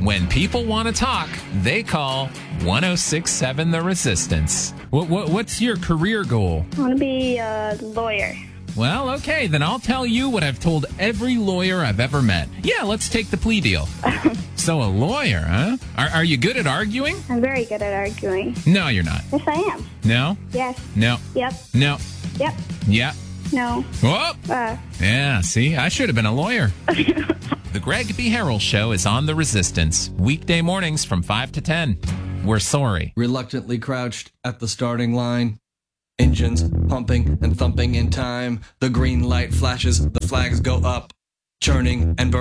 When people want to talk, they call 106.7 The Resistance. What's your career goal? I want to be a lawyer. Well, okay, then I'll tell you what I've told every lawyer I've ever met. Yeah, let's take the plea deal. So a lawyer, huh? Are you good at arguing? I'm very good at arguing. No, you're not. Yes, I am. No? Yes. No. Yep. No. Yep. Yeah. No. Whoop! Yeah, see, I should have been a lawyer. The Greg B. Harrell Show is on The Resistance, weekday mornings from 5 to 10. We're sorry. Reluctantly crouched at the starting line. Engines pumping and thumping in time. The green light flashes, the flags go up, churning and burning.